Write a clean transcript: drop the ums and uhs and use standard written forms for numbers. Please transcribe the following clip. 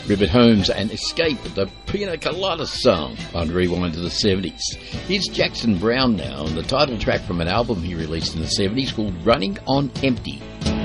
Ribbit Holmes and Escape, the Pina Colada song on Rewind to the 70s. Here's Jackson Browne now, and the title track from an album he released in the 70s called Running on Empty.